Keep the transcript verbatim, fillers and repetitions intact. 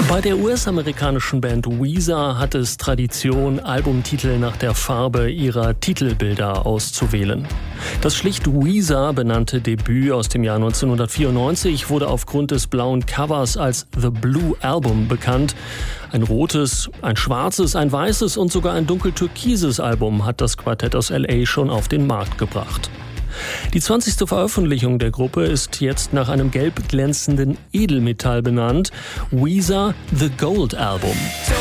Bei der U S-amerikanischen Band Weezer hat es Tradition, Albumtitel nach der Farbe ihrer Titelbilder auszuwählen. Das schlicht Weezer benannte Debüt aus dem Jahr neunzehnhundertvierundneunzig wurde aufgrund des blauen Covers als The Blue Album bekannt. Ein rotes, ein schwarzes, ein weißes und sogar ein dunkel-türkises Album hat das Quartett aus L A schon auf den Markt gebracht. Die zwanzigste Veröffentlichung der Gruppe ist jetzt nach einem gelb glänzenden Edelmetall benannt, Weezer The Gold Album.